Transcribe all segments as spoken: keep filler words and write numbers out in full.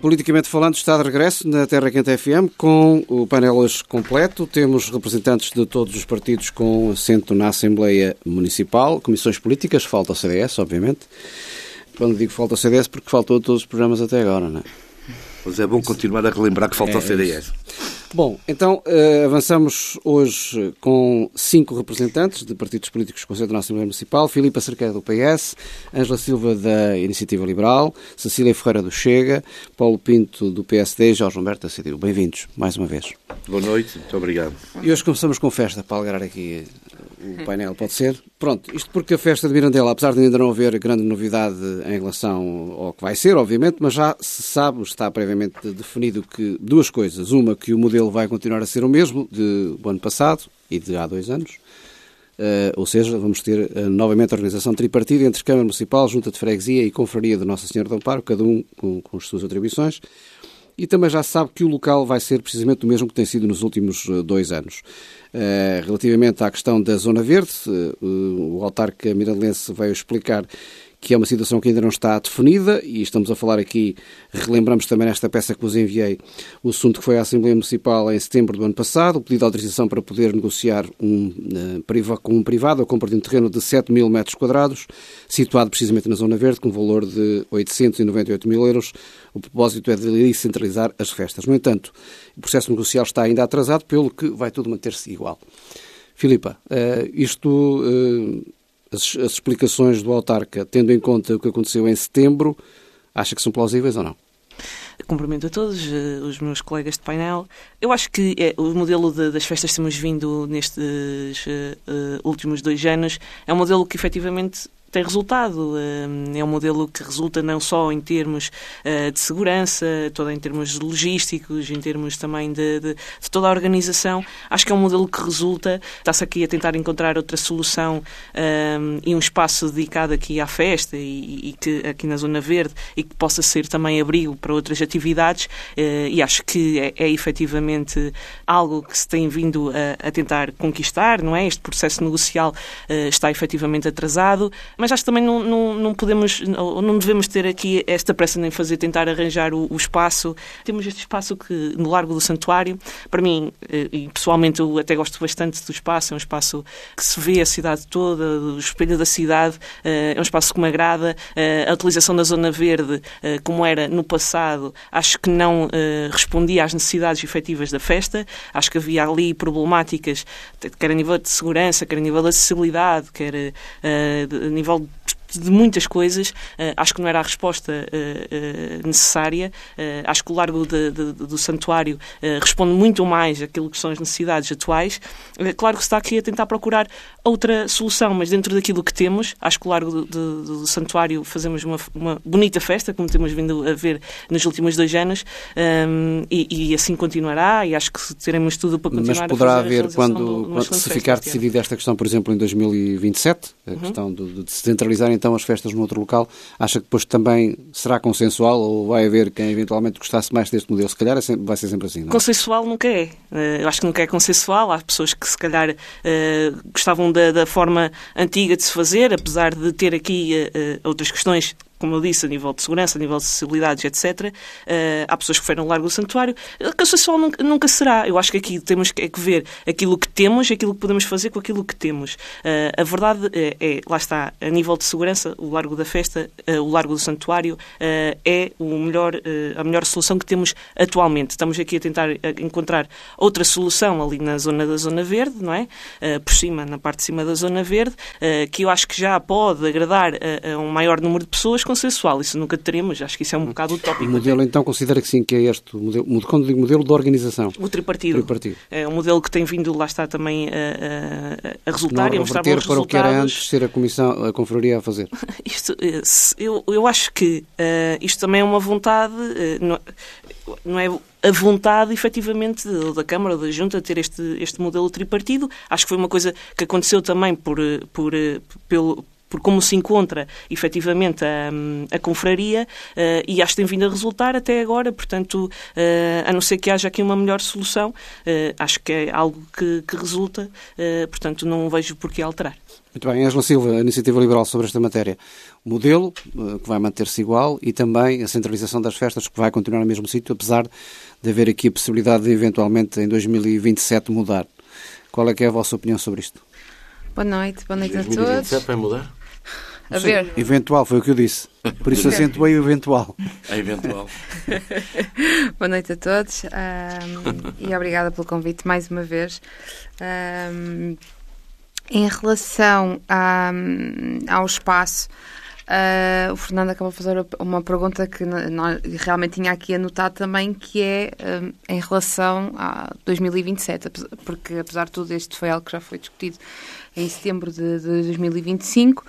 Politicamente falando, está de regresso na Terra Quente F M com o painel hoje completo. Temos representantes de todos os partidos com assento na Assembleia Municipal, comissões políticas, falta o C D S, obviamente. Quando digo falta o C D S, porque faltou todos os programas até agora, não é? Mas é bom continuar a relembrar que falta é, o C D S. Bom, então uh, avançamos hoje com cinco representantes de partidos políticos com assento na Assembleia Municipal. Filipe Cerqueira, do P S, Ângela Silva, da Iniciativa Liberal, Cecília Ferreira, do Chega, Paulo Pinto, do P S D e Jorge Humberto, da C D U. Bem-vindos, mais uma vez. Boa noite, muito obrigado. E hoje começamos com festa, para alegrar aqui o painel, pode ser? Pronto, isto porque a festa de Mirandela, apesar de ainda não haver grande novidade em relação ao que vai ser, obviamente, mas já se sabe, está previamente definido que duas coisas. Uma, que o modelo vai continuar a ser o mesmo do ano passado e de há dois anos. Uh, ou seja, vamos ter uh, novamente a organização tripartida entre Câmara Municipal, Junta de Freguesia e Confraria de Nossa Senhora do Amparo, cada um com, com as suas atribuições. E também já se sabe que o local vai ser precisamente o mesmo que tem sido nos últimos uh, dois anos. Uh, relativamente à questão da Zona Verde, uh, o autarca mirandelense veio explicar que é uma situação que ainda não está definida e estamos a falar aqui, relembramos também nesta peça que vos enviei, o assunto que foi à Assembleia Municipal em setembro do ano passado, o pedido de autorização para poder negociar um, uh, com um privado a compra de um terreno de sete mil metros quadrados, situado precisamente na Zona Verde, com um valor de oitocentos e noventa e oito mil euros. O propósito é de centralizar as festas. No entanto, o processo negocial está ainda atrasado, pelo que vai tudo manter-se igual. Filipa, uh, isto... Uh, As, as explicações do autarca, tendo em conta o que aconteceu em setembro, acha que são plausíveis ou não? Cumprimento a todos uh, os meus colegas de painel. Eu acho que é, o modelo de, das festas que temos vindo nestes uh, uh, últimos dois anos é um modelo que efetivamente tem resultado. É um modelo que resulta não só em termos de segurança, todo em termos logísticos, em termos também de, de, de toda a organização. Acho que é um modelo que resulta. Está-se aqui a tentar encontrar outra solução um, e um espaço dedicado aqui à festa e, e que aqui na Zona Verde e que possa ser também abrigo para outras atividades uh, e acho que é, é efetivamente algo que se tem vindo a, a tentar conquistar, não é? Este processo negocial uh, está efetivamente atrasado. Mas acho que também não, não, não podemos, ou não devemos ter aqui esta pressa nem fazer, tentar arranjar o, o espaço. Temos este espaço que, no Largo do Santuário, para mim, e pessoalmente eu até gosto bastante do espaço, é um espaço que se vê a cidade toda, o espelho da cidade, é um espaço que me agrada. A utilização da Zona Verde, como era no passado, acho que não respondia às necessidades efetivas da festa. Acho que havia ali problemáticas, quer a nível de segurança, quer a nível de acessibilidade, quer a nível de muitas coisas. Uh, acho que não era a resposta uh, uh, necessária. Uh, acho que o Largo de, de, de, do Santuário uh, responde muito mais àquilo que são as necessidades atuais. Uh, claro que se está aqui a tentar procurar outra solução, mas dentro daquilo que temos, acho que o Largo do, do, do Santuário fazemos uma, uma bonita festa, como temos vindo a ver nos últimos dois anos, um, e, e assim continuará, e acho que teremos tudo para continuar. Mas poderá a fazer haver, quando, do, quando se ficar decidida esta questão, por exemplo, em dois mil e vinte e sete, a uhum. questão de, de se centralizar então as festas num outro local, acha que depois também será consensual ou vai haver quem eventualmente gostasse mais deste modelo? Se calhar vai ser sempre assim, não é? Consensual nunca é. Eu acho que nunca é consensual. Há pessoas que se calhar uh, gostavam da, da forma antiga de se fazer, apesar de ter aqui uh, outras questões, como eu disse, a nível de segurança, a nível de acessibilidades, etcétera. Uh, há pessoas que foram ao Largo do Santuário. Consensual nunca, nunca será. Eu acho que aqui temos que, é que ver aquilo que temos e aquilo que podemos fazer com aquilo que temos. Uh, a verdade é, é, lá está, a nível de segurança, o Largo da Festa, uh, o Largo do Santuário, uh, é o melhor, uh, a melhor solução que temos atualmente. Estamos aqui a tentar encontrar outra solução ali na zona da Zona Verde, não é? Uh, por cima, na parte de cima da Zona Verde, uh, que eu acho que já pode agradar a, a um maior número de pessoas. Consensual, isso nunca teremos, acho que isso é um bocado utópico. O modelo, então, considera que sim, que é este, o modelo, quando digo modelo de organização? O tripartido. tripartido. É um modelo que tem vindo, lá está, também a, a, a resultar não, e a mostrar bons para resultados. O que era antes ser a comissão, a confraria a fazer. Isto, eu, eu acho que uh, isto também é uma vontade, uh, não, não é a vontade, efetivamente, da Câmara ou da Junta ter este, este modelo tripartido. Acho que foi uma coisa que aconteceu também por, por, pelo por como se encontra efetivamente a, a confraria, uh, e acho que tem vindo a resultar até agora, portanto, uh, a não ser que haja aqui uma melhor solução, uh, acho que é algo que, que resulta, uh, portanto não vejo por que alterar. Muito bem, Ângela Silva, a Iniciativa Liberal sobre esta matéria. O modelo, que vai manter-se igual, e também a centralização das festas, que vai continuar no mesmo sítio, apesar de haver aqui a possibilidade de, eventualmente, em dois mil e vinte e sete mudar. Qual é que é a vossa opinião sobre isto? Boa noite, boa noite a todos. dois mil e vinte e sete vai mudar? A ver. Sim, eventual, foi o que eu disse. Por isso acentuei o eventual. É eventual. Boa noite a todos um, e obrigada pelo convite mais uma vez. Um, em relação a, ao espaço, uh, o Fernando acabou de fazer uma pergunta que nós realmente tinha aqui anotado também, que é um, em relação a dois mil e vinte e sete, porque apesar de tudo isto foi algo que já foi discutido em setembro de, de dois mil e vinte e cinco.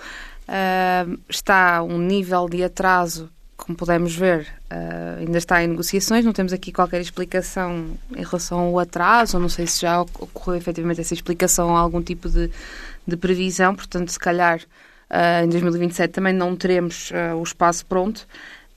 Uh, está um nível de atraso, como podemos ver, uh, ainda está em negociações, não temos aqui qualquer explicação em relação ao atraso, não sei se já ocorreu efetivamente essa explicação, algum tipo de, de previsão, portanto, se calhar uh, em dois mil e vinte e sete também não teremos uh, o espaço pronto.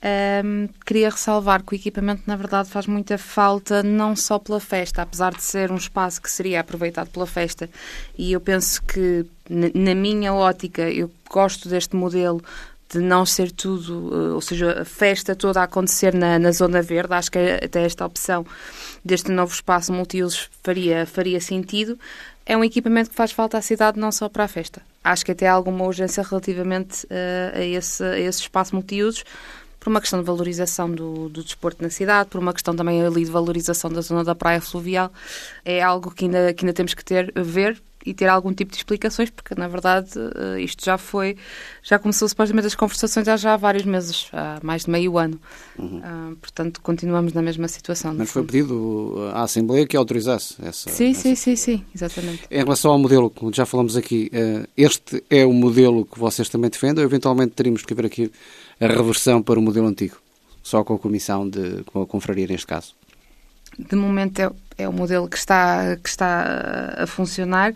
Um, queria ressalvar que o equipamento, na verdade, faz muita falta, não só pela festa, apesar de ser um espaço que seria aproveitado pela festa, e eu penso que, na minha ótica, eu gosto deste modelo de não ser tudo, ou seja, a festa toda a acontecer na, na zona verde. Acho que até esta opção deste novo espaço multiusos faria, faria sentido. É um equipamento que faz falta à cidade, não só para a festa. Acho que até há alguma urgência relativamente uh, a, esse, a esse espaço multiusos, por uma questão de valorização do, do desporto na cidade, por uma questão também ali de valorização da zona da praia fluvial. É algo que ainda, que ainda temos que ter, ver e ter algum tipo de explicações, porque na verdade isto já foi, já começou supostamente as conversações há já vários meses, há mais de meio ano. Uhum. Uh, portanto, continuamos na mesma situação. Mas foi pedido à Assembleia que autorizasse essa... Sim, essa... sim, sim, sim, exatamente. Em relação ao modelo, como já falamos aqui, este é o modelo que vocês também defendem, ou eventualmente teríamos que ver aqui a reversão para o modelo antigo, só com a comissão, de, com a confraria neste caso? De momento é, é o modelo que está, que está a funcionar.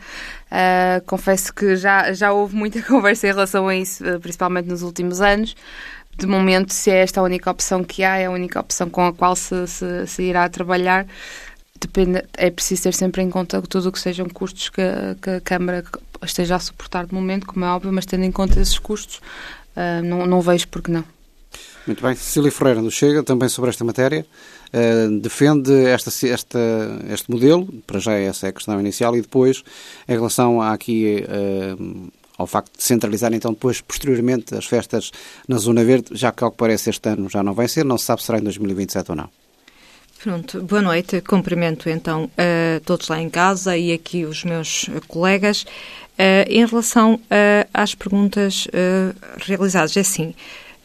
Uh, confesso que já, já houve muita conversa em relação a isso, principalmente nos últimos anos. De momento, se é esta a única opção que há, é a única opção com a qual se, se, se irá trabalhar. Depende, é preciso ter sempre em conta tudo o que sejam custos que, que a Câmara esteja a suportar de momento, como é óbvio, mas tendo em conta esses custos, Uh, não, não vejo porque não. Muito bem. Cecília Ferreira nos Chega, também sobre esta matéria. Uh, defende esta, esta, este modelo, para já essa é a questão inicial, e depois, em relação a aqui, uh, ao facto de centralizar, então, depois, posteriormente, as festas na Zona Verde, já que, ao que parece, este ano já não vai ser, não se sabe se será em dois mil e vinte e sete ou não. Pronto, boa noite. Cumprimento, então, uh, todos lá em casa e aqui os meus uh, colegas. Uh, em relação uh, às perguntas uh, realizadas, é assim,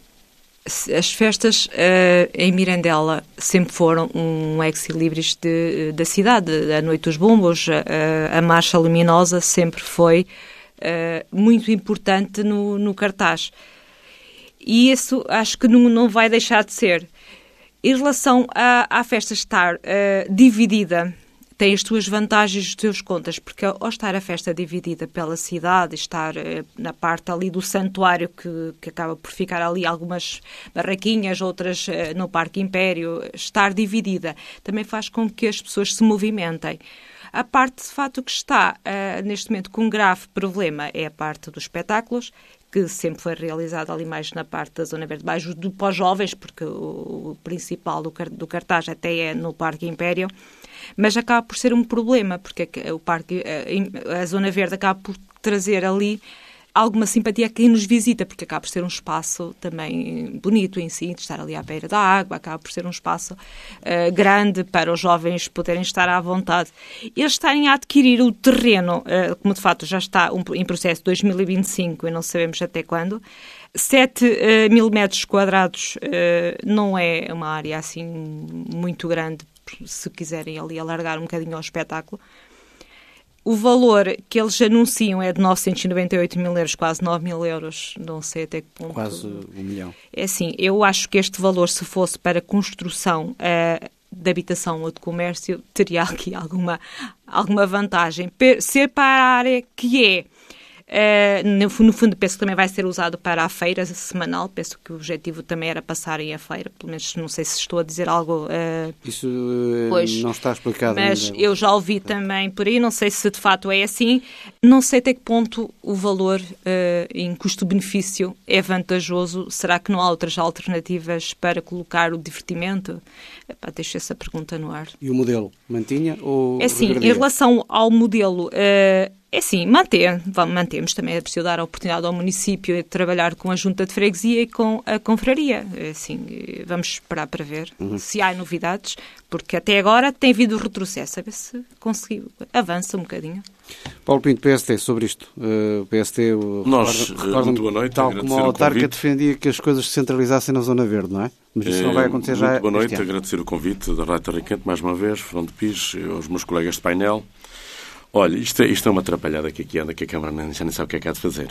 as festas uh, em Mirandela sempre foram um ex-libris de, da cidade. A Noite dos Bombos, a, a Marcha Luminosa sempre foi uh, muito importante no, no cartaz. E isso acho que não, não vai deixar de ser. Em relação à, à festa estar uh, dividida, tem as suas vantagens e os seus contras, porque ao estar a festa dividida pela cidade, estar uh, na parte ali do santuário, que, que acaba por ficar ali algumas barraquinhas, outras uh, no Parque Império, estar dividida também faz com que as pessoas se movimentem. A parte, de facto, que está uh, neste momento com um grave problema é a parte dos espetáculos, que sempre foi realizada ali mais na parte da Zona Verde, mais do pós-jovens, porque o, o principal do, do cartaz até é no Parque Império, mas acaba por ser um problema, porque o parque, a, a Zona Verde acaba por trazer ali alguma simpatia a quem nos visita, porque acaba por ser um espaço também bonito em si, de estar ali à beira da água, acaba por ser um espaço uh, grande para os jovens poderem estar à vontade. Eles estarem a adquirir o terreno, uh, como de facto já está um, em processo de dois mil e vinte e cinco e não sabemos até quando, sete uh, mil metros quadrados uh, não é uma área assim muito grande, se quiserem ali alargar um bocadinho ao espetáculo. O valor que eles anunciam é de novecentos e noventa e oito mil euros, quase nove mil euros, não sei até que ponto. Quase um milhão. É assim, eu acho que este valor, se fosse para construção uh, de habitação ou de comércio, teria aqui alguma, alguma vantagem. Ser para a área que é, Uh, no, no fundo, penso que também vai ser usado para a feira semanal. Penso que o objetivo também era passarem a feira. Pelo menos não sei se estou a dizer algo... Uh, Isso uh, pois, não está explicado mas ainda. eu já ouvi também por aí. Não sei se de facto é assim. Não sei até que ponto o valor uh, em custo-benefício é vantajoso. Será que não há outras alternativas para colocar o divertimento? Epá, deixo essa pergunta no ar. E o modelo? Mantinha ou É assim, regradia? em relação ao modelo... Uh, É sim, manter, mantemos também, é preciso dar a oportunidade ao município de trabalhar com a junta de freguesia e com a confraria. É assim, vamos esperar para ver uhum. se há novidades, porque até agora tem havido retrocesso, a ver se conseguiu, avança um bocadinho. Paulo Pinto, P S T, sobre isto. Uh, o P S T, Nós, recorda, muito boa noite, tal como a autarca defendia que as coisas se centralizassem na Zona Verde, não é? Mas isso é, não vai acontecer muito já. Muito boa noite, agradecer o convite da Rádio Torre-Quente, mais uma vez, Fernando Pires, aos meus colegas de painel. Olha, isto é, isto é uma atrapalhada que aqui anda, que a Câmara já nem sabe o que é que há de fazer.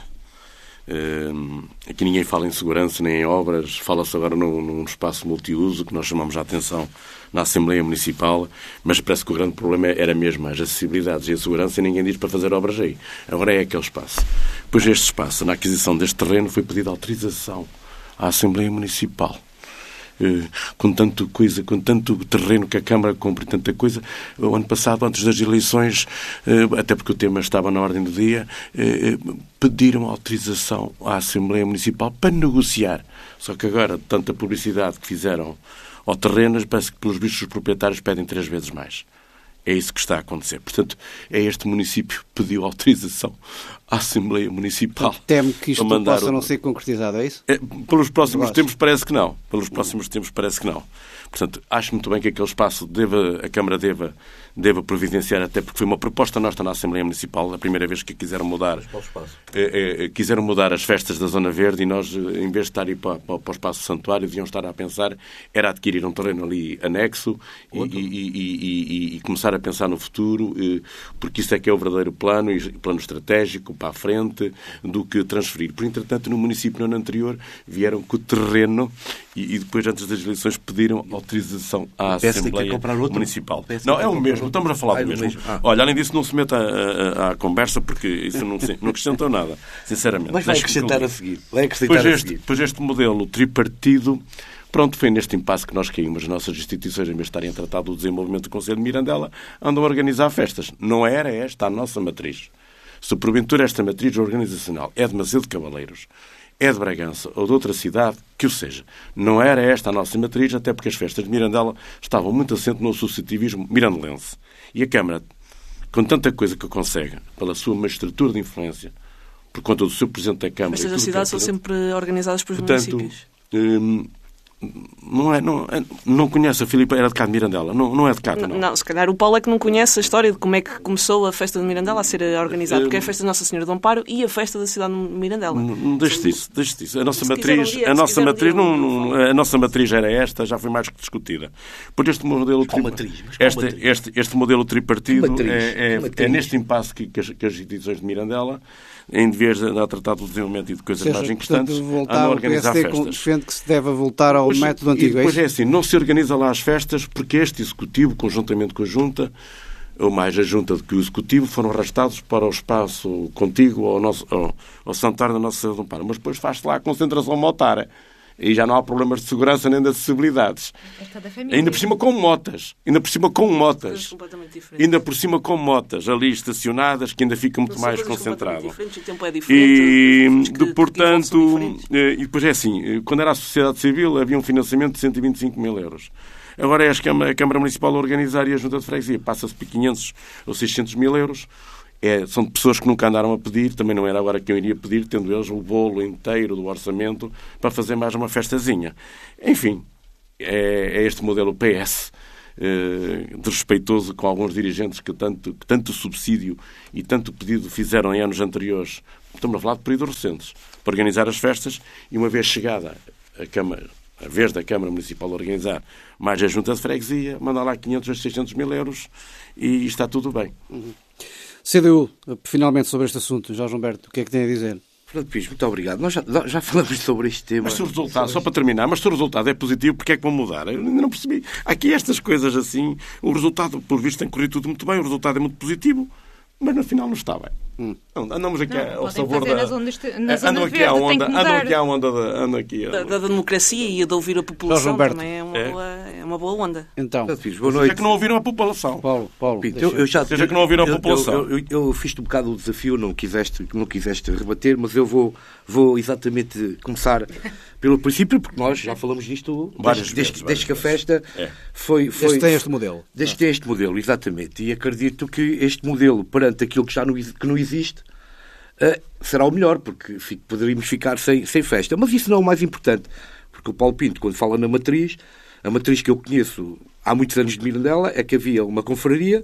Uh, aqui ninguém fala em segurança nem em obras, fala-se agora num, num espaço multiuso que nós chamamos a atenção na Assembleia Municipal, mas parece que o grande problema era mesmo as acessibilidades e a segurança e ninguém diz para fazer obras aí. Agora é aquele espaço. Pois este espaço, na aquisição deste terreno, foi pedida autorização à Assembleia Municipal. Uh, com tanto coisa, com tanto terreno que a Câmara compra e tanta coisa. O ano passado, antes das eleições, uh, até porque o tema estava na ordem do dia, uh, pediram autorização à Assembleia Municipal para negociar. Só que agora, tanta publicidade que fizeram ao terreno, parece que pelos bichos os proprietários pedem três vezes mais. É isso que está a acontecer. Portanto, é este município que pediu autorização à Assembleia Municipal. Teme que isto possa o... não ser concretizado, é isso? É, pelos próximos tempos parece que não. Pelos próximos tempos parece que não. Portanto, acho muito bem que aquele espaço deva, a Câmara deva, deva providenciar, até porque foi uma proposta nossa na Assembleia Municipal, a primeira vez que quiseram mudar, é, é, quiseram mudar as festas da Zona Verde e nós, em vez de estar a ir para, para, para o espaço santuário, deviam estar a pensar, era adquirir um terreno ali anexo e, e, e, e, e começar a pensar no futuro, porque isso é que é o verdadeiro plano, e plano estratégico para a frente, do que transferir. Por entretanto, no município, no ano anterior, vieram com o terreno e, e depois, antes das eleições, pediram autorização à Assembleia Municipal. Não, é o mesmo. Estamos a falar do mesmo. Ah. Olha, além disso, não se meta à conversa, porque isso não, não acrescentou nada, sinceramente. Mas vai acrescentar a seguir. Vai acrescentar pois a seguir. Este, pois este modelo tripartido, pronto, foi neste impasse que nós caímos. As nossas instituições, em vez de estarem a tratar do desenvolvimento do Conselho de Mirandela, andam a organizar festas. Não era esta a nossa matriz. Se porventura esta matriz organizacional é de Macedo de Cavaleiros, é de Bragança ou de outra cidade, que o seja. Não era esta a nossa matriz, até porque as festas de Mirandela estavam muito assentes no associativismo mirandelense. E a Câmara, com tanta coisa que consegue, pela sua magistratura de influência, por conta do seu Presidente da Câmara... As festas da cidade são sempre organizadas pelos portanto, municípios. Hum, Não, é, não, não conhece a Filipa, era de cá de Mirandela. Não, não é de cá, não. não. Não, se calhar o Paulo é que não conhece a história de como é que começou a festa de Mirandela a ser organizada, porque é a festa de Nossa Senhora do Amparo e a festa da cidade de Mirandela. Não, não deixe disso, deixe disso. A nossa se matriz, um dia, a nossa matriz, um não, não, a nossa matriz era esta, já foi mais que discutida. Por este modelo, tri... matriz, este, matriz? Este, este modelo tripartido matriz, é, é, é neste impasse que, que, as, que as instituições de Mirandela, em vez de andar a tratar do desenvolvimento e de coisas seja, mais importantes, andam a organizar festas. Defende que se deve voltar ao pois, método antigo. E depois é assim, não se organiza lá as festas porque este Executivo, conjuntamente com a Junta, ou mais a Junta do que o Executivo, foram arrastados para o espaço contíguo ao, nosso, ao, ao santuário da Nossa Senhora do Amparo. Mas depois faz-se lá a concentração motária. E já não há problemas de segurança nem de acessibilidades. Ainda por cima com motas. Ainda por cima com motas. Ainda por cima com motas ali estacionadas que ainda fica muito mais concentrado. O tempo é diferente. E, de, portanto, e depois é assim, quando era a sociedade civil havia um financiamento de cento e vinte e cinco mil euros. Agora é a Câmara, a Câmara Municipal a organizar e a Junta de Freguesia. Passa-se por quinhentos ou seiscentos mil euros. É, são de pessoas que nunca andaram a pedir, também não era agora que eu iria pedir, tendo eles o bolo inteiro do orçamento para fazer mais uma festazinha. Enfim, é, é este modelo P S, eh, desrespeitoso com alguns dirigentes que tanto, que tanto subsídio e tanto pedido fizeram em anos anteriores. Estamos a falar de períodos recentes, para organizar as festas e uma vez chegada a Câmara, a vez da Câmara Municipal organizar mais a Junta de Freguesia, mandar lá quinhentos a seiscentos mil euros e está tudo bem. Uhum. C D U, finalmente sobre este assunto. Jorge Humberto, o que é que tem a dizer? Fernando Pires, muito obrigado. Nós já, já falamos sobre este tema. Mas se o resultado, só para terminar, mas se o resultado é positivo, porque é que vão mudar? Eu ainda não percebi. Aqui estas coisas assim, o resultado, por visto, tem corrido tudo muito bem, o resultado é muito positivo, mas no final não está bem. Hum. Andamos aqui Não, ao sabor da... Na zona, na zona andam aqui verde, à onda, tem que andam mudar. aqui à onda da... Andam aqui a... Da, da democracia e a de ouvir a população Humberto. também é uma, É? Boa, é uma boa onda. Então, Portanto, filhos, boa É noite. que não ouviram a população. Paulo, Paulo Pinto, deixa- eu, eu já, Seja que não ouviram a eu- população. Eu, eu, eu fiz-te um bocado o desafio, não quiseste, não quiseste rebater, mas eu vou, vou exatamente começar pelo princípio, porque nós já falamos disto Várias desde, vezes, desde que a várias festa É. foi, foi. Este tem este modelo. Desde que tem este modelo, exatamente. E acredito que este modelo, perante aquilo que já não, exi- que não existe, eh, será o melhor, porque fi- poderíamos ficar sem, sem festa. Mas isso não é o mais importante, porque o Paulo Pinto, quando fala na matriz, a matriz que eu conheço há muitos anos de Mirandela é que havia uma confraria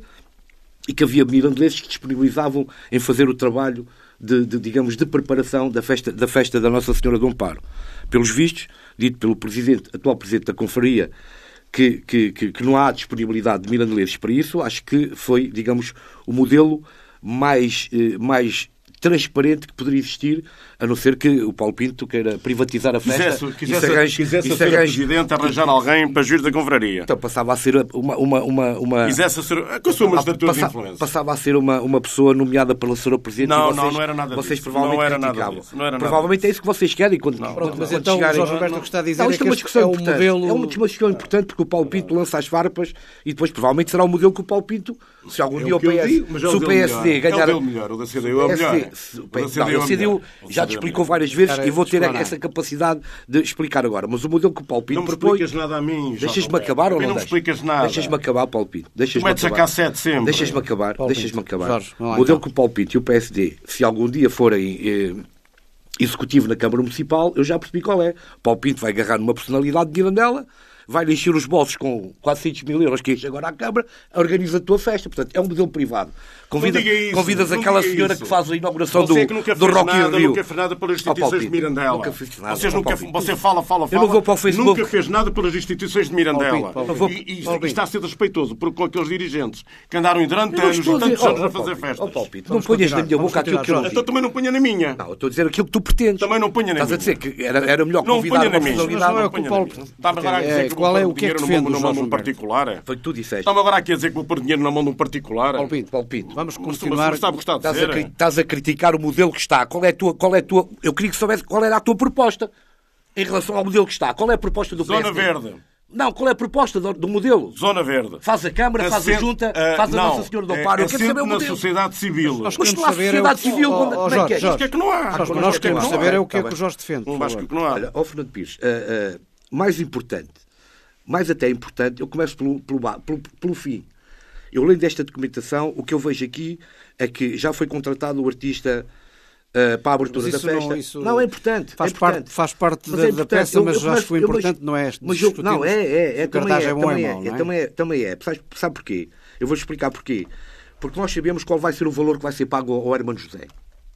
e que havia mirandelenses que disponibilizavam em fazer o trabalho de, de, digamos, de preparação da festa, da festa da Nossa Senhora do Amparo. Pelos vistos, dito pelo presidente, atual presidente da confraria, que, que, que, que não há disponibilidade de mirandelenses para isso, acho que foi, digamos, o modelo mais, eh, mais transparente que poderia existir, a não ser que o Paulo Pinto queira privatizar a festa. Quisesse, e quisesse, se arranje- quisesse e se ser o arranje- presidente arranjar alguém para juiz da confraria. Então passava a ser uma... uma, uma, uma Quisesse ser... Com a sua magistratura de Passa- influência. Passava a ser uma, uma pessoa nomeada pela senhora Presidente. Não, e vocês, não, não era nada Vocês disso. provavelmente Não era nada criticavam. disso. Não era nada provavelmente é isso que vocês querem. Quando, Não, quando, Pronto, mas quando então chegarem- o Jorge Humberto o que está a dizer Não, é isto é que uma este discussão é o importante. modelo... É uma discussão importante porque o Paulo Pinto lança as farpas e depois provavelmente será o modelo que o Paulo Pinto, se algum É dia o o que eu P S, digo, mas é o se o dele P S D melhor. ganhar... É o dele melhor, o da C D U é o melhor. se- O da não, C D U é o C D U melhor. já O te C D U é explicou melhor. várias vezes Cara, e vou ter explorar. essa capacidade de explicar agora. Mas o modelo que o Paulo Pinto Não me propõe... explicas nada a mim. Deixas-me acabar ou não não me deixas? explicas nada. Deixas-me acabar, Paulo Pinto. Deixas-me Tu metes a acabar. cassete sempre. Deixas-me acabar. Paulo Deixas-me Pinto. acabar. Jorge, vamos lá, o modelo então. que o Paulo Pinto e o P S D, se algum dia forem eh, executivo na Câmara Municipal, eu já percebi qual é. O Paulo Pinto vai agarrar numa personalidade de Mirandela, vai lhe encher os bolsos com quatrocentos mil euros que enche agora à Câmara, organiza a tua festa. Portanto, é um modelo privado. Convida, Não diga isso, convidas não aquela diga senhora isso. que faz a inauguração Você do, que nunca do fez Rock in nada, Rio. nunca fez nada pelas Ó, Paulo instituições de Pinto, Mirandela. nunca fiz nada, Vocês ó, nunca, Paulo Pinto. você fala, fala, fala. Eu não vou para o Facebook. Nunca fez nada pelas instituições de Mirandela. Paulo Pinto, Paulo Pinto. E, e- Paulo e Pinto. está a ser respeitoso por, com aqueles dirigentes que andaram durante Eu não anos estou e a dizer- tantos ó, anos ó, a fazer Paulo Pinto, ó, festas. Paulo Pinto, não Vamos ponhas na continuar, minha vamos boca aquilo que eu não continuar, digo. Então também não ponha na minha. Não, eu estou a dizer aquilo que tu pretendes. Também não ponha na Estás a minha. dizer que era, era melhor Não convidar ponha uma na minha. personalidade. Mas não é o que ponha o Paulo na minha. Estava agora a É, dizer que qual vou é pôr o que é que dinheiro na defende mão- o na mão Jorge de um Humberto? particular. é? Foi o que tu disseste. Estava agora aqui a dizer que vou pôr dinheiro na mão de um particular. Paulo Pinto, Paulo Pinto, vamos Mas tu- continuar. mas está a gostar de estás a, ser, cri- é? estás a criticar o modelo que está. Qual é a tua, qual é a tua... Eu queria que soubesse qual era a tua proposta em relação ao modelo que está. Qual é a proposta do P S D? Zona verde. Não, qual é a proposta do, do modelo? Zona verde. Faz a Câmara, faz a Assente- Junta, ah, faz a não, Nossa Senhora do é- Amparo. Eu quero assente saber o na modelo. sociedade civil. Nós Mas queremos não há saber é o sociedade que- civil. ó, quando- ó, como é que é? Jorge, Mas que é que não há? Jorge, Mas nós que queremos não há. saber é o que é Tá que o bem. Jorge defende. por Não vais favor. que não há. Olha, ó Fernando Pires, ah, ah, mais importante, mais até importante, eu começo pelo, pelo, ba- pelo, pelo fim. Eu, além desta documentação, o que eu vejo aqui é que já foi contratado o artista ah, para a abertura Mas da isso festa. não- isso Não, é importante. Faz é importante. parte, faz parte Mas da, é da importante. peça, Eu- mas eu acho que o começo- eu- mas- importante não é este mas eu- Não, é, é. é se o também cartaz é, é bom ou também é é, mau, é, não é? também é. Também é. Sabe, sabe porquê? Eu vou explicar porquê. Porque nós sabemos qual vai ser o valor que vai ser pago ao Hermano José.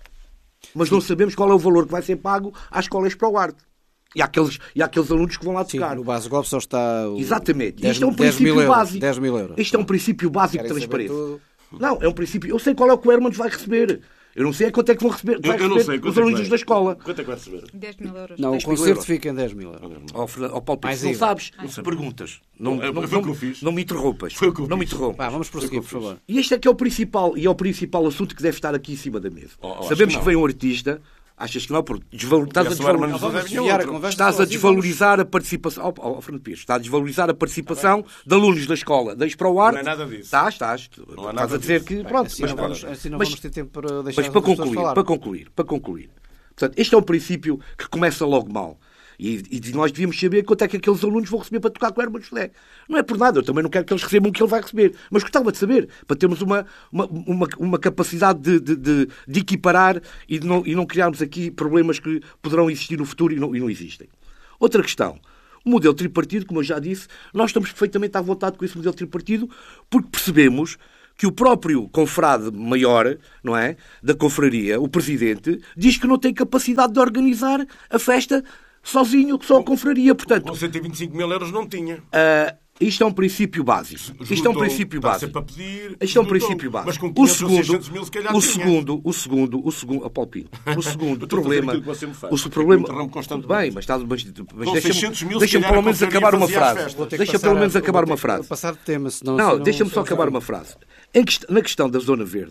Mas não sabemos qual é o valor que vai ser pago às escolas para o arte. E àqueles, e àqueles alunos que vão lá Sim, tocar. no base golpe só está... O Exatamente. dez Isto é um dez mil princípio euros, básico. dez mil euros. Isto é um princípio básico de Querem saber transparência. tudo? Não, é um princípio. Eu sei qual é o que o Hermanos vai receber. Eu não sei é quanto é que vão receber, Eu, vai eu não receber sei. quanto os é que alunos vai? da escola. Quanto é que vai receber? dez mil euros. Não, o dez mil concerto euros. fica em dez mil euros. Ó Fernando- ó Paulo Pinto, Mais se não I V A. sabes, perguntas. Não, Não, não, foi o não, que eu fiz. não me interrompas. Foi o que eu não me fiz. interrompas. Vá, vamos prosseguir, por favor. E este é que é o principal, e é o principal assunto que deve estar aqui em cima da mesa. Oh, oh, acho Sabemos que que, não. vem um artista, achas que não, porque desvalor... estás, a Conhece o Hermano desvalor... José Vamos Vinha desviar a outro. conversa. estás a sozinho, desvalorizar a participação. Ó oh, oh, Fernando Pires, está a desvalorizar a participação de alunos da escola da Exproarte. Não é nada disso. Estás, estás. Não é Estás nada a dizer disso. que. Bem, Pronto, Assim mas, não vamos, assim não mas- vamos ter tempo para deixar mas as para outras pessoas concluir, falar. para concluir, para concluir. Portanto, este é um princípio que começa logo mal. E, e nós devíamos saber quanto é que aqueles alunos vão receber para tocar com o Hermano José. Não é por nada, eu também não quero que eles recebam o que ele vai receber. Mas gostava de saber, para termos uma, uma, uma, uma capacidade de, de, de, de equiparar e, de não, e não criarmos aqui problemas que poderão existir no futuro e não, e não existem. Outra questão. O modelo tripartido, como eu já disse, nós estamos perfeitamente à vontade com esse modelo tripartido porque percebemos que o próprio confrade maior, não é, da confraria, o presidente, diz que não tem capacidade de organizar a festa sozinho, só a confraria. Portanto, Com cento e vinte e cinco mil euros não tinha. ah, isto é um princípio básico. Isto é um Esgotou. princípio Está básico. sempre a pedir, Isto é um esgotou. princípio Mas básico. com O quinhentos ou segundo, seiscentos mil, se calhar o tinha. segundo, o segundo, o segundo, oh, Paulo Pinto, o segundo Eu estou a fazer problema, aquilo que você me faz. o É que problema, me interrompe tudo constantemente. bem, mas, está, mas, mas Com deixa-me, seiscentos mil, se deixa-me calhar, pelo a menos confraria acabar uma fazia as frase. festas. Vou ter que Deixa passar pelo menos a- acabar vou ter uma que frase. Passar de tema, senão... Não, senão- deixa-me só senão- acabar uma frase. Em quest- na questão da Zona Verde,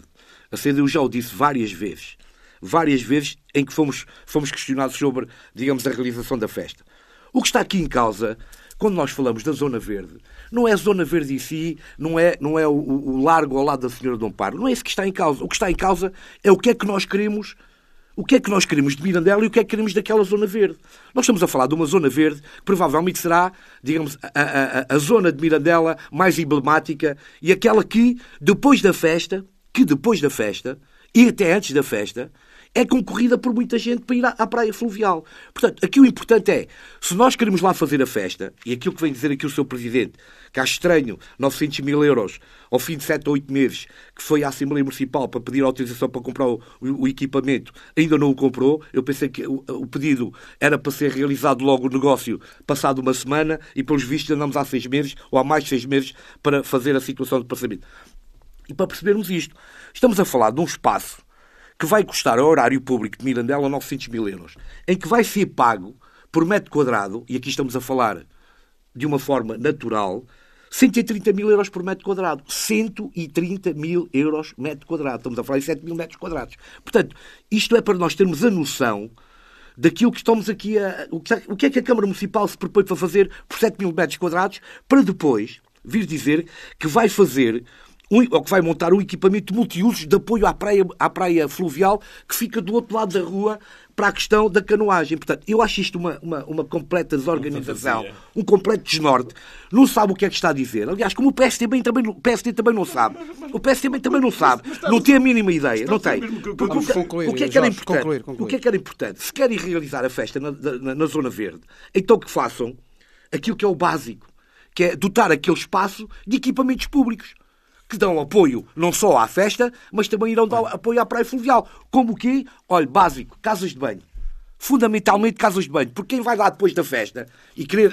A C D U já o disse várias vezes. Várias vezes em que fomos, fomos questionados sobre, digamos, a realização da festa. O que está aqui em causa, quando nós falamos da Zona Verde, não é a Zona Verde em si, não é, não é o, o largo ao lado da Senhora Dom Paro. Não é isso que está em causa. O que está em causa é o que é que nós queremos, o que é que nós queremos de Mirandela e o que é que queremos daquela Zona Verde. Nós estamos a falar de uma Zona Verde que provavelmente será, digamos, a, a, a zona de Mirandela mais emblemática e aquela que, depois da festa, que depois da festa, e até antes da festa, é concorrida por muita gente para ir à praia fluvial. Portanto, aqui o importante é, se nós queremos lá fazer a festa, e aquilo que vem dizer aqui o seu Presidente, que acho estranho, novecentos mil euros, ao fim de sete ou oito meses, que foi à Assembleia Municipal para pedir autorização para comprar o, o, o equipamento, ainda não o comprou. Eu pensei que o, o pedido era para ser realizado logo o negócio passado uma semana, e pelos vistos andamos há seis meses, ou há mais de seis meses, para fazer a situação de passamento. E para percebermos isto, estamos a falar de um espaço que vai custar ao horário público de Mirandela novecentos mil euros, em que vai ser pago por metro quadrado, e aqui estamos a falar de uma forma natural, cento e trinta mil euros por metro quadrado. cento e trinta mil euros metro quadrado. Estamos a falar de sete mil metros quadrados. Portanto, isto é para nós termos a noção daquilo que estamos aqui a... O que é que a Câmara Municipal se propõe para fazer por sete mil metros quadrados, para depois vir dizer que vai fazer... Um, ou que vai montar um equipamento multiusos de apoio à praia, à praia fluvial que fica do outro lado da rua para a questão da canoagem. Portanto, eu acho isto uma, uma, uma completa desorganização, um completo desnorte. Não sabe o que é que está a dizer. Aliás, como o P S D também, também, o P S D também não sabe. O P S D também não sabe. Não tem a mínima ideia. Não tem. O que é que era importante? O que é que era importante? Se querem realizar a festa na, na, na Zona Verde, então que façam aquilo que é o básico, que é dotar aquele espaço de equipamentos públicos, que dão apoio não só à festa, mas também irão dar apoio à praia fluvial. Como o quê? Olha, básico, casas de banho. Fundamentalmente casas de banho. Porque quem vai lá depois da festa e querer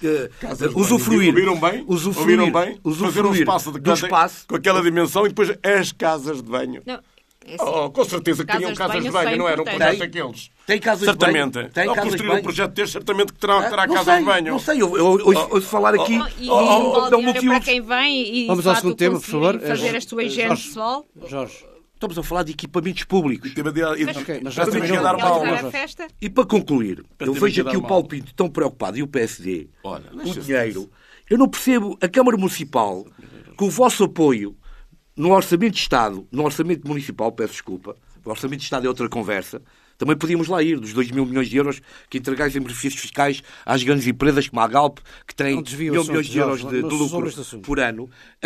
uh, usufruir... Ouviram bem? Usufruir, Ouviram bem? Usufruir fazer um espaço, de do espaço com aquela dimensão e depois as casas de banho. Não. É assim, oh, com certeza que tinham casas de banho, não era um projeto aqueles. Tem casas certamente. de banho? Tem Ao casas construir de banho? um projeto deste, certamente que terá, terá não casas sei, de banho. Não sei, eu, eu, eu ouço falar aqui... Oh, e oh, oh, não, oh, para quem vem e vamos ao segundo tema, por favor. fazer a sua higiene pessoal. Jorge. Estamos a falar de equipamentos públicos. Mas, okay, mas já também ia dar mal. E para concluir, eu vejo aqui o Paulo Pinto tão preocupado e o P S D, Olha, o dinheiro. Eu não percebo a Câmara Municipal, com o vosso apoio no Orçamento de Estado, no Orçamento Municipal, peço desculpa, o Orçamento de Estado é outra conversa, também podíamos lá ir, dos dois mil milhões de euros que entregais em benefícios fiscais às grandes empresas como a Galp, que têm mil milhões de euros de, de lucro por ano.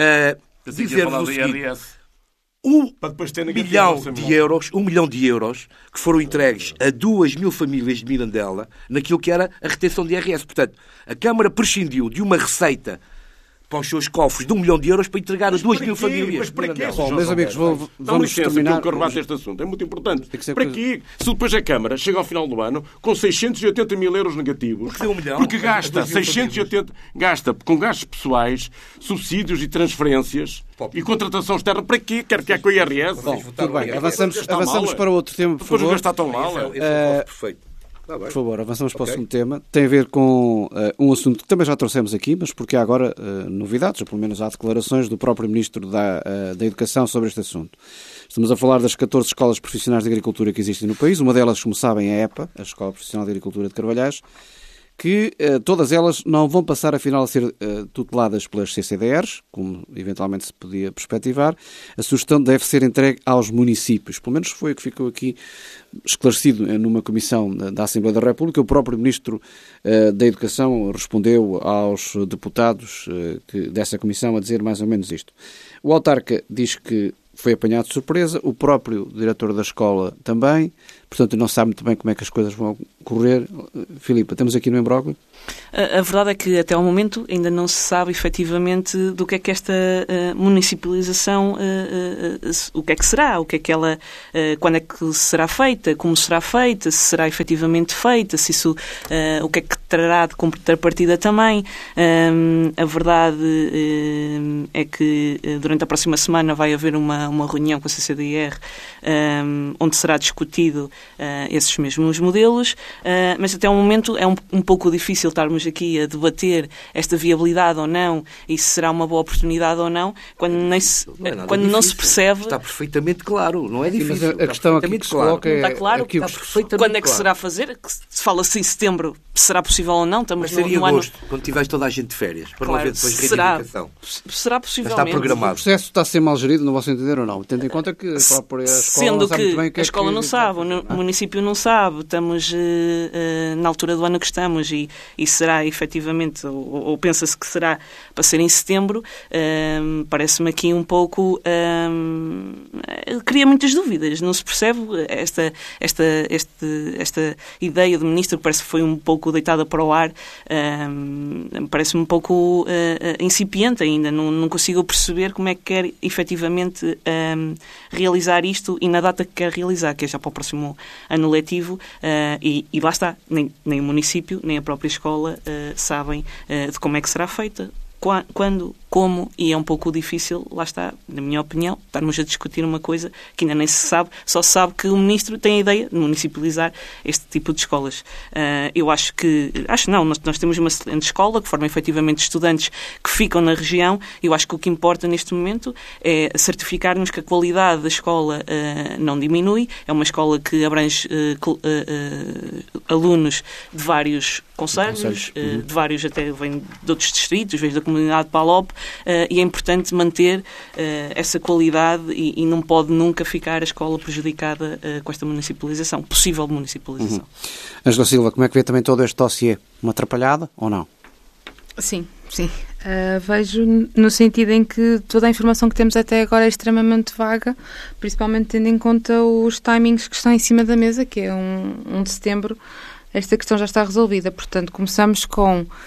Uh, dizer o seguinte, um milhão de euros, um milhão de euros que foram entregues a duas mil famílias de Mirandela naquilo que era a retenção de I R S. Portanto, a Câmara prescindiu de uma receita para os seus cofres de um milhão de euros para entregar a duas mil famílias. Mas para quê? Bom, meus amigos, vou, vamos licença, terminar... que eu rebate este assunto. É muito importante. Para coisa... quê? Se depois a Câmara chega ao final do ano com seiscentos e oitenta mil euros negativos, porque, um milhão, porque gasta seiscentos e oitenta... Gasta com gastos pessoais, subsídios e transferências e contratação externa. Para quê? Quer que é com o I R S? Bom, tudo bem. Avançamos, avançamos para outro tema, por favor. Depois não gastar tão mal. Esse é o perfeito. Ah, por favor, avançamos para okay. o segundo tema. Tem a ver com uh, um assunto que também já trouxemos aqui, mas porque há agora uh, novidades, ou pelo menos há declarações do próprio Ministro da, uh, da Educação sobre este assunto. Estamos a falar das catorze escolas profissionais de agricultura que existem no país. Uma delas, como sabem, é a EPA, a Escola Profissional de Agricultura de Carvalhais, que uh, todas elas não vão passar, afinal, a ser uh, tuteladas pelas C C D Rs, como eventualmente se podia perspectivar. A sugestão deve ser entregue aos municípios. Pelo menos foi o que ficou aqui esclarecido numa comissão da Assembleia da República. O próprio Ministro uh, da Educação respondeu aos deputados uh, que, dessa comissão a dizer mais ou menos isto. O autarca diz que foi apanhado de surpresa, o próprio diretor da escola também, portanto não sabe muito bem como é que as coisas vão correr. Filipe, temos aqui no imbróglio? A, a verdade é que até ao momento ainda não se sabe efetivamente do que é que esta uh, municipalização, uh, uh, uh, o que é que será, o que é que ela, uh, quando é que será feita, como será feita, se será efetivamente feita, se isso, uh, o que é que trará de contrapartida também. Um, a verdade uh, é que uh, durante a próxima semana vai haver uma, uma reunião com a C C D R um, onde será discutido esses mesmos modelos, uh, mas até o momento é um, um pouco difícil estarmos aqui a debater esta viabilidade ou não e se será uma boa oportunidade ou não, quando, nem se, não, é quando não se percebe... Está perfeitamente claro, não é difícil. Sim, mas a, a questão aqui que se coloca é... Está claro, aqui está perfeitamente quando é que claro. será a fazer? Que se fala-se em setembro, será possível ou não? Estamos mas seria no, no agosto, ano... quando tiveres toda a gente de férias, para claro, não haver depois será, reivindicação. Será possivelmente. Já está programado. O processo está a ser mal gerido, no vosso entender ou não? Tendo em conta que a própria escola Sendo não sabe que muito bem o que a é escola que... não sabe, o município não sabe, estamos uh, uh, na altura do ano que estamos e, e será efetivamente, ou, ou pensa-se que será para ser em setembro, uh, parece-me aqui um pouco... Uh, cria muitas dúvidas, não se percebe esta, esta, este, esta ideia do ministro que parece que foi um pouco deitada para o ar, uh, parece-me um pouco uh, incipiente ainda, não, não consigo perceber como é que quer efetivamente uh, realizar isto e na data que quer realizar, que é já para o próximo ano letivo, uh, e, e lá está, nem, nem o município, nem a própria escola uh, sabem uh, de como é que será feita, quando, como, e é um pouco difícil, lá está, na minha opinião, estarmos a discutir uma coisa que ainda nem se sabe, só se sabe que o Ministro tem a ideia de municipalizar este tipo de escolas. Uh, eu acho que, acho não, nós, nós temos uma excelente escola que forma efetivamente estudantes que ficam na região, e eu acho que o que importa neste momento é certificar-nos que a qualidade da escola uh, não diminui, é uma escola que abrange uh, uh, uh, alunos de vários concelhos, uh, de vários até vêm de outros distritos, vêm da comunidade Palop, uh, e é importante manter uh, essa qualidade e, e não pode nunca ficar a escola prejudicada uh, com esta municipalização, possível municipalização. Uhum. Ângela Silva, como é que vê também todo este dossiê? Uma atrapalhada ou não? Sim, sim. Uh, vejo no sentido em que toda a informação que temos até agora é extremamente vaga, principalmente tendo em conta os timings que estão em cima da mesa, que é um, um de setembro, esta questão já está resolvida. Portanto, começamos com uh,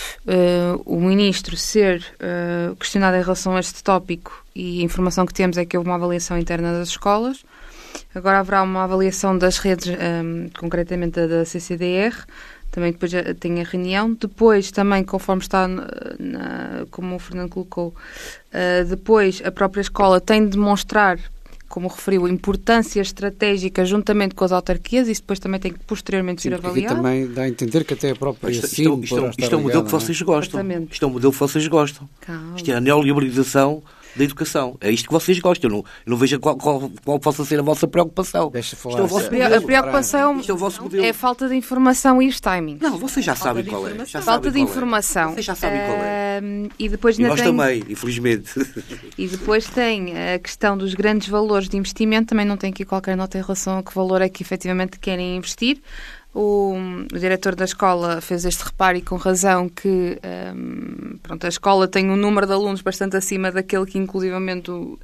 o Ministro ser uh, questionado em relação a este tópico, e a informação que temos é que houve uma avaliação interna das escolas. Agora haverá uma avaliação das redes, um, concretamente a da C C D R, também depois tem a reunião. Depois, também, conforme está, na, na, como o Fernando colocou, uh, depois a própria escola tem de demonstrar, como referiu, importância estratégica juntamente com as autarquias. Isso depois também tem que posteriormente Sim, ser avaliado. Aqui também dá a entender que até a própria isto, Sim isto, isto, isto, isto é um modelo que vocês gostam. Exatamente. Isto é um modelo que vocês gostam. Calma. Isto é a neoliberalização da educação. É isto que vocês gostam. Eu não, eu não vejo qual, qual, qual possa ser a vossa preocupação. Deixa falar. Isto é o vosso A modelo. preocupação Isto é o vosso modelo. é a falta de informação e os timings. Não, vocês já sabem qual é. Já Falta sabem de qual é. informação. Vocês já sabem qual é. Uh, e depois E ainda nós tem, também, infelizmente. E depois tem a questão dos grandes valores de investimento. Também não tem aqui qualquer nota em relação a que valor é que efetivamente querem investir. O, o diretor da escola fez este reparo, e com razão, que um, pronto, a escola tem um número de alunos bastante acima daquele que inclusivamente o,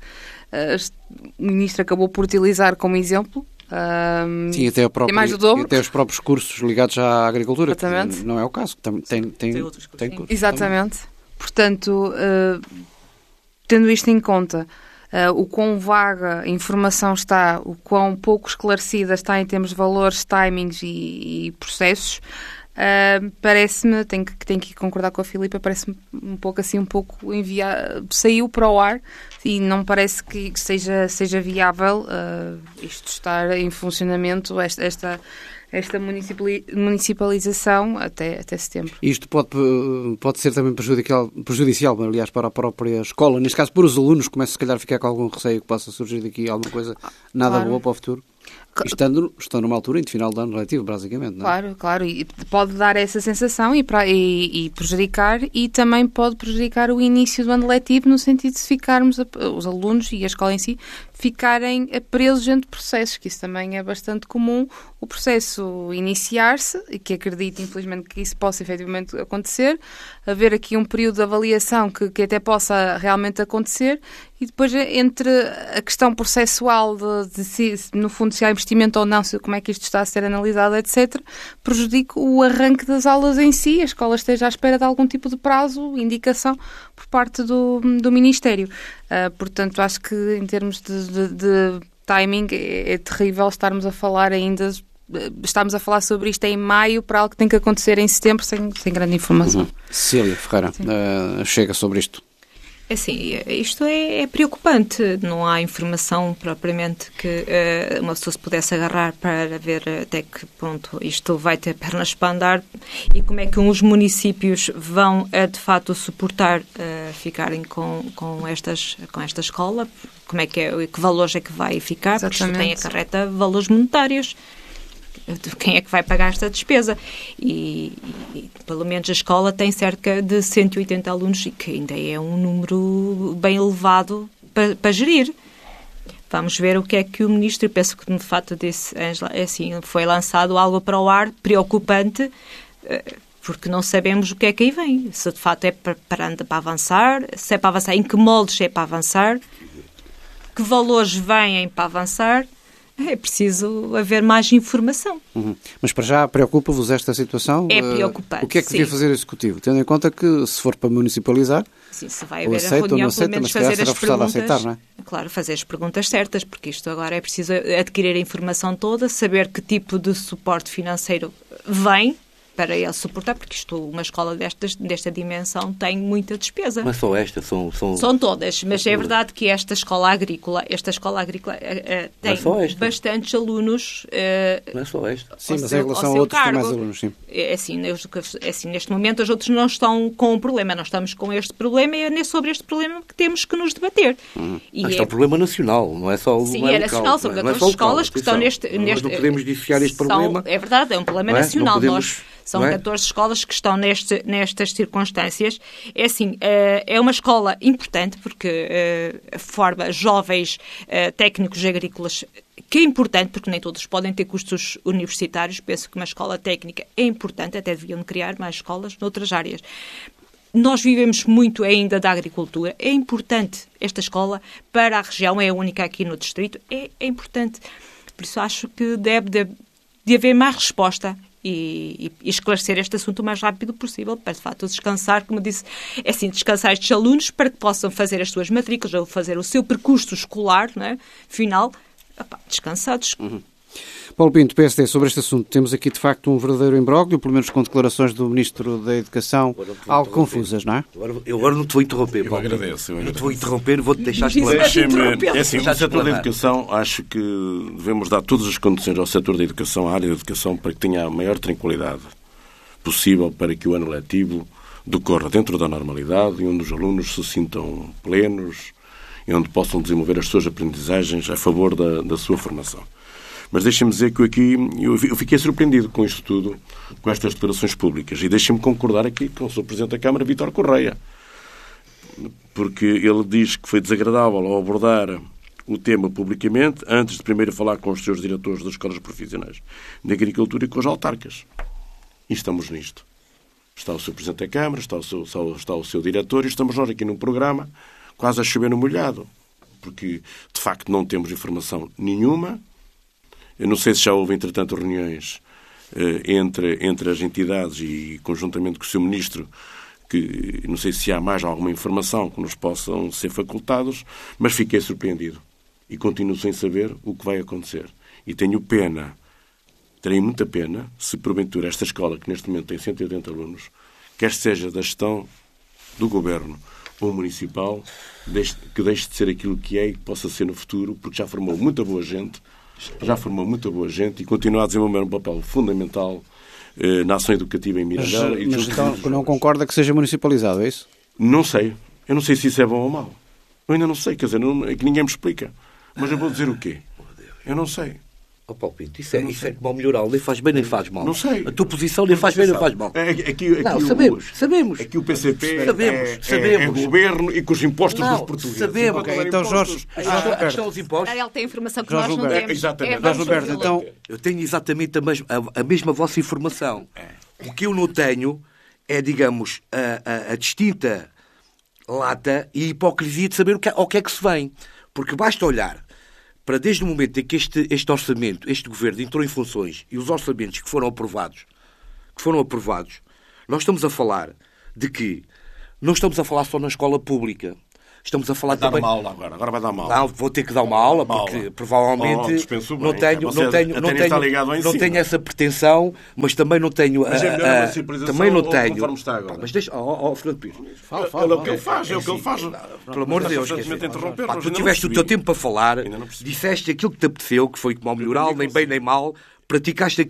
o ministro acabou por utilizar como exemplo. Um, Sim, até, a própria, mais do dobro. até os próprios cursos ligados à agricultura. Exatamente. Não é o caso. Tem, tem, tem, Tem outros cursos. tem cursos Exatamente. Também. Portanto, uh, tendo isto em conta, Uh, o quão vaga a informação está, o quão pouco esclarecida está em termos de valores, timings e, e processos, uh, parece-me, tenho que, tenho que concordar com a Filipa, parece-me um pouco assim, um pouco enviar, saiu para o ar, e não parece que seja, seja viável uh, isto estar em funcionamento, esta... esta esta municipalização até, até setembro. Isto pode, pode ser também prejudicial, prejudicial, aliás, para a própria escola. Neste caso, por os alunos, começa se calhar a ficar com algum receio que possa surgir daqui alguma coisa nada claro. boa para o futuro. Estando, estão numa altura em de final de ano letivo, basicamente. Não é? Claro, claro. E pode dar essa sensação e, para, e, e prejudicar, e também pode prejudicar o início do ano letivo, no sentido de ficarmos, a, os alunos e a escola em si, ficarem presos dentro de processos, que isso também é bastante comum, o processo iniciar-se, e que acredito, infelizmente, que isso possa efetivamente acontecer, haver aqui um período de avaliação que, que até possa realmente acontecer, e depois entre a questão processual de, de se, no fundo, se há investimento ou não, se, como é que isto está a ser analisado, etcétera, prejudica o arranque das aulas em si, a escola esteja à espera de algum tipo de prazo, indicação, por parte do, do Ministério. Uh, portanto, acho que em termos de, de, de timing é, é terrível estarmos a falar ainda, estamos a falar sobre isto em maio para algo que tem que acontecer em setembro sem, sem grande informação. Uhum. Cecília Ferreira, uh, chega sobre isto. Assim, isto é, é preocupante. Não há informação propriamente que uh, uma pessoa se pudesse agarrar para ver até que ponto isto vai ter pernas para andar e como é que os municípios vão, uh, de fato, suportar uh, ficarem com, com, estas, com esta escola. Como é que é, que valores é que vai ficar, Exatamente. Porque isto tem acarreta valores monetários. Quem é que vai pagar esta despesa? E, e pelo menos a escola tem cerca de cento e oitenta alunos, e que ainda é um número bem elevado para, para gerir. Vamos ver o que é que o ministro, eu penso que de fato disse, Ângela, é assim, foi lançado algo para o ar preocupante, porque não sabemos o que é que aí vem. Se de fato é para, para, para avançar, se é para avançar, em que moldes é para avançar, que valores vêm para avançar. É preciso haver mais informação. Uhum. Mas para já preocupa-vos esta situação? É preocupante, uh, O que é que devia fazer o Executivo? Tendo em conta que, se for para municipalizar, sim, se vai ou haver aceita a reunião, ou não aceita, pelo menos mas fazer será as forçado a perguntas. aceitar, não é? Claro, fazer as perguntas certas, porque isto agora é preciso adquirir a informação toda, saber que tipo de suporte financeiro vem para ele suportar, porque isto, uma escola destas, desta dimensão tem muita despesa. Não é só esta, são... São, são todas, mas é verdade que esta escola agrícola, esta escola agrícola uh, uh, tem é bastantes alunos. Uh, não é só esta. Sim, mas seu, em relação a outros tem mais alunos, sim. É assim, é assim, neste momento os outros não estão com um problema, nós estamos com este problema e é sobre este problema que temos que nos debater. Hum. E Mas é... é um problema nacional, não é só o Sim, não é é local, nacional, são catorze escolas que estão neste... Nós neste não podemos dissociar este são, problema. É verdade, é um problema não é? nacional. Podemos, Nós, são é? catorze escolas que estão neste, nestas circunstâncias. É assim, é uma escola importante porque forma jovens técnicos agrícolas, que é importante, porque nem todos podem ter custos universitários. Penso que uma escola técnica é importante, até deviam criar mais escolas noutras áreas. Nós vivemos muito ainda da agricultura. É importante esta escola para a região, é a única aqui no distrito, é, é importante. Por isso acho que deve de, de haver mais resposta e, e esclarecer este assunto o mais rápido possível, para de facto descansar, como disse, é assim, descansar estes alunos para que possam fazer as suas matrículas ou fazer o seu percurso escolar, não é? Final, opa, descansados. Uhum. Paulo Pinto, P S D, sobre este assunto, temos aqui de facto um verdadeiro imbróglio, pelo menos com declarações do Ministro da Educação algo confusas, não é? Agora, eu agora não te vou interromper, Paulo. Eu agradeço. Eu não te vou interromper, vou-te deixar explorar. É assim, no setor da educação, acho que devemos dar todas as condições ao setor da educação, à área da educação, para que tenha a maior tranquilidade possível para que o ano letivo decorra dentro da normalidade e onde os alunos se sintam plenos e onde possam desenvolver as suas aprendizagens a favor da, da sua formação. Mas deixem-me dizer que eu aqui eu fiquei surpreendido com isto tudo, com estas declarações públicas. E deixem-me concordar aqui com o Senhor Presidente da Câmara, Vítor Correia. Porque ele diz que foi desagradável ao abordar o tema publicamente, antes de primeiro falar com os seus diretores das escolas profissionais de agricultura e com os autarcas. E estamos nisto. Está o Senhor Presidente da Câmara, está o seu, está o seu diretor, e estamos nós aqui num programa quase a chover no molhado. Porque, de facto, não temos informação nenhuma. Eu não sei se já houve, entretanto, reuniões eh, entre, entre as entidades e conjuntamente com o seu Ministro, que não sei se há mais alguma informação que nos possam ser facultados, mas fiquei surpreendido e continuo sem saber o que vai acontecer. E tenho pena, terei muita pena, se porventura esta escola, que neste momento tem cento e oitenta alunos, quer seja da gestão do Governo ou municipal, deixe, que deixe de ser aquilo que é e que possa ser no futuro, porque já formou muita boa gente, já formou muita boa gente e continua a desenvolver um papel fundamental eh, na ação educativa em Mirandela. Mas, e mas então não concorda que seja municipalizado, é isso? Não sei. Eu não sei se isso é bom ou mau. Eu ainda não sei, quer dizer, não, é que ninguém me explica. Mas eu vou dizer o quê? Eu não sei. Oh, Paulo Pinto, isso é, isso é como ao melhoral, nem faz bem nem faz mal. Não sei. A tua posição nem faz bem nem faz mal. É, aqui, aqui não, o, sabemos, sabemos. Aqui o P C P sabemos, é, sabemos. é, é governo e com os impostos não, dos portugueses. Sabemos. Okay, então, Jorge, a questão, a questão dos impostos. Ele tem informação que Jorge nós não Roberto. temos. Exatamente. É, Jorge Roberto, então... Eu tenho exatamente a, mes a, a mesma vossa informação. O que eu não tenho é, digamos, a, a, a distinta lata e hipocrisia de saber o que, ao que é que se vem. Porque basta olhar para desde o momento em que este, este orçamento, este governo entrou em funções e os orçamentos que foram aprovados, que foram aprovados, nós estamos a falar de que não estamos a falar só na escola pública, estamos a falar Vai dar também... uma aula agora, agora vai dar uma aula. Não, vou ter que dar uma aula, Uma porque aula. provavelmente Oh, dispenso bem. não tenho, Você não tenho, até não nem tenho, está ligado ao não ensino. tenho essa pretensão, mas também não tenho... Mas é ah, melhor ah, uma civilização também não ou tenho... conforme está agora? Pá, mas deixa... Oh, oh, Fernando Pires. Fala, É fala, o que ele faz, é o que ele faz. Pelo amor de Deus, quer Constantemente dizer, interromper, pá, mas tu ainda não tiveste o percebi. teu tempo para falar, Ainda não percebi. disseste aquilo que te apeteceu, que foi como ao melhoral, nem bem nem mal, praticaste